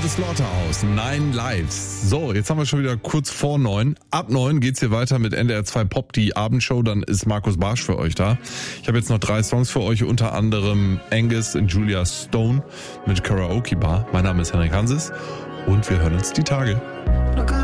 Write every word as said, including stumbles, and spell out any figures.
The Slaughterhouse, Nine Lives. So, jetzt haben wir schon wieder kurz vor neun. Ab neun geht's hier weiter mit N D R zwei Pop, die Abendshow. Dann ist Markus Barsch für euch da. Ich habe jetzt noch drei Songs für euch, unter anderem Angus und Julia Stone mit Karaoke Bar. Mein Name ist Henrik Hanses und wir hören uns die Tage.